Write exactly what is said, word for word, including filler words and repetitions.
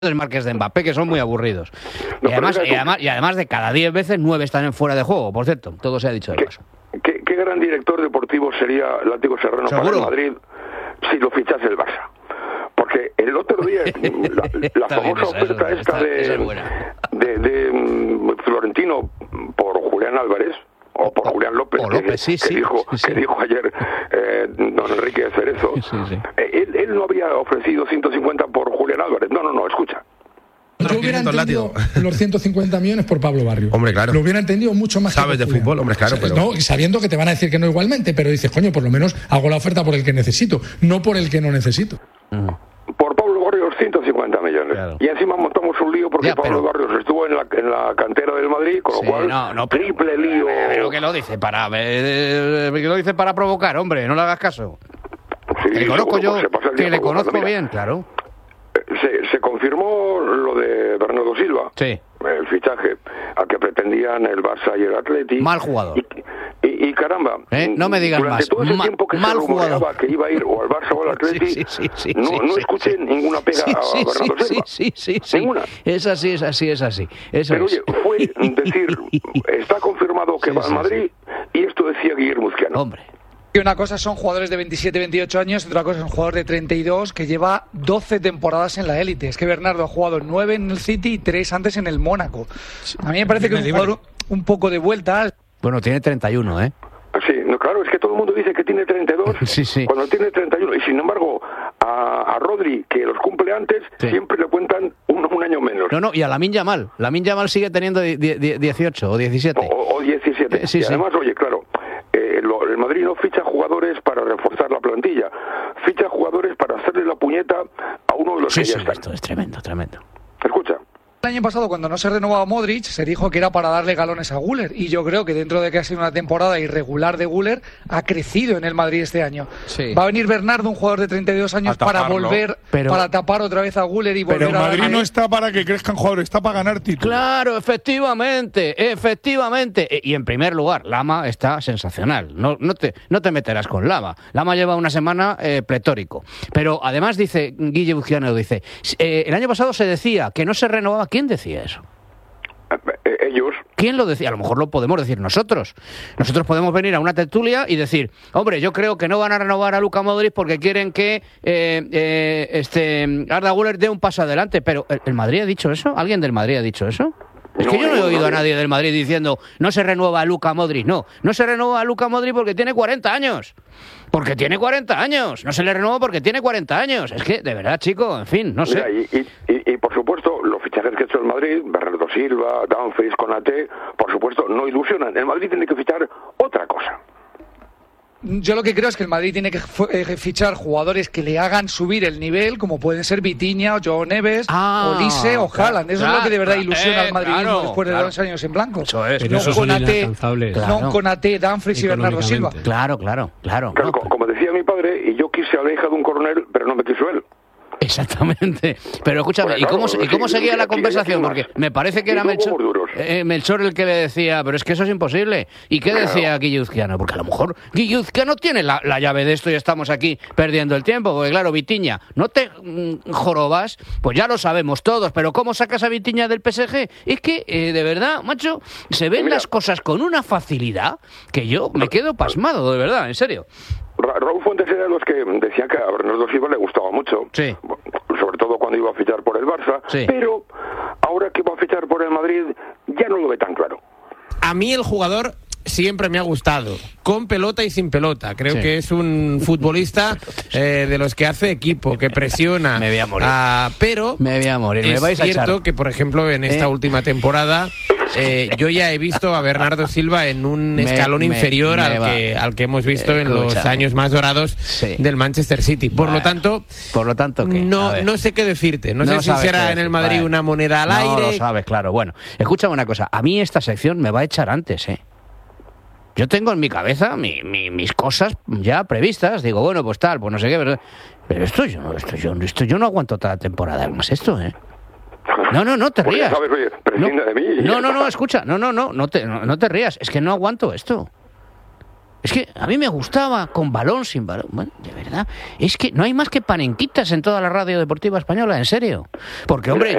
desmarques de Mbappé, que son muy aburridos. No, y, además, y, además, y además de cada diez veces, nueve están en fuera de juego, por cierto. Todo se ha dicho de paso. ¿Qué, qué gran director deportivo sería Látigo Serrano para el Madrid si lo fichase el Barça? Porque el otro día, la, la famosa esa, oferta esa, esta, esta de, esa de, de, de Florentino por Julián Álvarez, o por Julián López, o López que, sí, que, sí, dijo, sí, sí. que dijo ayer eh, don Enrique Cerezo, sí, sí. Eh, él, él no había ofrecido ciento cincuenta por Julián Álvarez. No, no, no, escucha. Yo hubiera entendido los ciento cincuenta millones por Pablo Barrio. Hombre, claro. Lo hubiera entendido mucho más. Sabes de fútbol, hombre, claro. O sea, pero... no, sabiendo que te van a decir que no igualmente, pero dices, coño, por lo menos hago la oferta por el que necesito, no por el que no necesito. Mm. Por Pablo Barrios, ciento cincuenta millones. Claro. Y encima montamos un lío porque ya, Pablo pero... Barrios estuvo en la, en la cantera del Madrid, con sí, lo cual, no, no, triple pero, lío. Pero que lo dice para eh, que lo dice para provocar, hombre, no le hagas caso. Sí, que le conozco yo, que le conozco mira, bien, claro. Se, se confirmó lo de Bernardo Silva, sí. el fichaje al que pretendían el Barça y el Atleti. Mal jugador. Y, y, y caramba, ¿Eh? no me digas durante más. todo ese Ma, tiempo que mal se rumoreaba jugador. que iba a ir o al Barça o al Atleti, sí, sí, sí, no, sí, no sí, escuché sí. ninguna pega sí, a sí, Bernardo sí, Silva. Sí, sí, sí, Ninguna. Sí. Es así, es así, es así. Eso Pero es. oye, fue decir, está confirmado que sí, va a Madrid, sí, sí. Y esto decía Guillermo Uzquiano. Hombre. Y una cosa son jugadores de veintisiete, veintiocho años, y otra cosa es un jugador de treinta y dos que lleva doce temporadas en la élite. Es que Bernardo ha jugado nueve en el City y tres antes en el Mónaco. A mí me parece que es un jugador un poco de vuelta. Bueno, tiene treinta y uno, ¿eh? Sí, no, claro, es que todo el mundo dice que tiene treinta y dos sí, sí. cuando tiene treinta y uno. Y sin embargo, a, a Rodri, que los cumple antes, sí. siempre le cuentan un, un año menos. No, no, y a Lamine Yamal. Lamine Yamal sigue teniendo dieciocho o diecisiete. O, o diecisiete. Eh, sí, y sí. además, oye, claro, eh, lo, el Madrid no ficha jugadores para reforzar la plantilla, ficha jugadores para hacerle la puñeta a uno de los sí, que ya sí, están. Esto es tremendo, tremendo. Escucha. El año pasado, cuando no se renovaba Modric, se dijo que era para darle galones a Güler. Y yo creo que dentro de que ha sido una temporada irregular de Güler, ha crecido en el Madrid este año. Sí. Va a venir Bernardo, un jugador de treinta y dos años, para volver, pero, para tapar otra vez a Güler y volver pero a... Madrid Pero Madrid no está para que crezcan jugadores, está para ganar títulos. Claro, efectivamente, efectivamente. Y en primer lugar, Lama está sensacional. No, no, te, no te meterás con Lama. Lama lleva una semana eh, pletórico. Pero además dice, Guille Uzquiano dice, eh, el año pasado se decía que no se renovaba. ¿Quién decía eso? Ellos. ¿Quién lo decía? A lo mejor lo podemos decir nosotros. Nosotros podemos venir a una tertulia y decir, hombre, yo creo que no van a renovar a Luka Modric porque quieren que eh, eh, este Arda Güler dé un paso adelante. Pero ¿el, ¿el Madrid ha dicho eso? ¿Alguien del Madrid ha dicho eso? Es que no, yo no he oído no, a nadie del Madrid diciendo no se renueva a Luka Modric. No, no se renueva a Luka Modric porque tiene cuarenta años. Porque tiene cuarenta años. No se le renueva porque tiene cuarenta años. Es que, de verdad, chico, en fin, no sé. Mira, y, y, y, y por supuesto, los fichajes que ha hecho el Madrid, Bernardo Silva, Dumfries, Konaté, por supuesto, no ilusionan. El Madrid tiene que fichar otra cosa. Yo lo que creo es que el Madrid tiene que fichar jugadores que le hagan subir el nivel, como pueden ser Vitinha, o Joao Neves, ah, o Lise, o Haaland. Eso claro, es lo que de verdad ilusiona eh, al madridismo claro, después de claro. dos años en blanco. Eso es. Pero no esos con son A T, inalcanzables. No con A T, Dumfries y Bernardo Silva. Claro, claro, claro. claro no, como, como decía mi padre, y yo quise a la hija de un coronel, pero no me quiso él. Exactamente. Pero escúchame, ¿y cómo, ¿y cómo seguía la conversación? Porque me parece que era Melchor, eh, Melchor el que le decía, pero es que eso es imposible. ¿Y qué decía Guille Uzquiano? Porque a lo mejor Guille Uzquiano tiene la, la llave de esto y estamos aquí perdiendo el tiempo. Porque claro, Vitinha, no te mm, jorobas, pues ya lo sabemos todos, pero ¿cómo sacas a Vitinha del P S G? Es que, eh, de verdad, macho, se ven Mira, las cosas con una facilidad que yo me quedo pasmado, de verdad, en serio. Raúl Fuentes era de los que decían que a Bernardo Silva le gustaba mucho, sí. sobre todo cuando iba a fichar por el Barça, sí. pero ahora que va a fichar por el Madrid ya no lo ve tan claro. A mí el jugador siempre me ha gustado, con pelota y sin pelota. Creo sí. que es un futbolista eh, de los que hace equipo, que presiona. Me voy a morir. Uh, pero me voy a morir. Es me vais a cierto echar. que, por ejemplo, en esta eh. última temporada eh, yo ya he visto a Bernardo Silva en un me, escalón me, inferior me al, que, al que hemos visto eh, en los años más dorados sí. del Manchester City. Por bueno, lo tanto, por lo tanto ¿qué? No, no sé qué decirte. No, no sé si será en el Madrid vale. una moneda al no aire. No lo sabes, claro. Bueno, escúchame una cosa. A mí esta sección me va a echar antes, ¿eh? Yo tengo en mi cabeza mi, mi, mis cosas ya previstas. Digo, bueno, pues tal, pues no sé qué, ¿verdad? Pero esto yo, esto yo, esto yo no aguanto toda la temporada más esto, ¿eh? No, no, no te rías. Sabes, oye, prescinda no, de mí. No, no, no, escucha. No, no, no, no te, no, no te rías. Es que no aguanto esto. Es que a mí me gustaba, con balón, sin balón. Bueno, de verdad, es que no hay más que panenquitas en toda la radio deportiva española, en serio. Porque, hombre,